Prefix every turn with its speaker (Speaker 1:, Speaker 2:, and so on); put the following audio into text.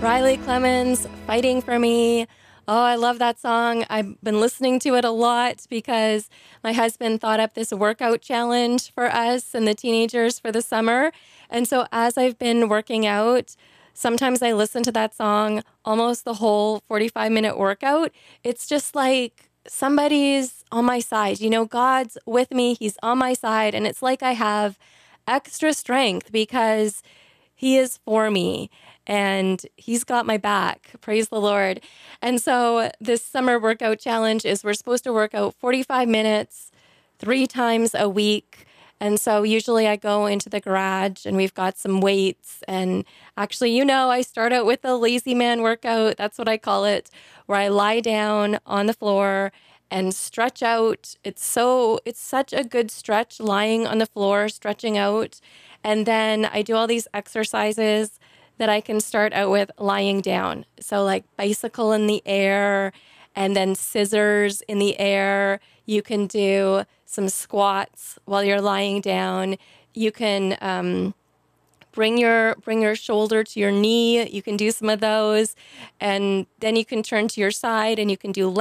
Speaker 1: Riley Clemens, Fighting for Me. Oh, I love that song. I've been listening to it a lot because my husband thought up this workout challenge for us and the teenagers for the summer. And so as I've been working out, sometimes I listen to that song almost the whole 45-minute workout. It's just like somebody's on my side. You know, God's with me. He's on my side. And it's like I have extra strength because he is for me and he's got my back. Praise the Lord. And so this summer workout challenge is we're supposed to work out 45 minutes 3 times a week. And so usually I go into the garage and we've got some weights. And actually, I start out with a lazy man workout. That's what I call it, where I lie down on the floor and stretch out. It's such a good stretch lying on the floor, stretching out. And then I do all these exercises that I can start out with lying down. So like bicycle in the air and then scissors in the air. You can do some squats while you're lying down. You can bring your shoulder to your knee. You can do some of those. And then you can turn to your side and you can do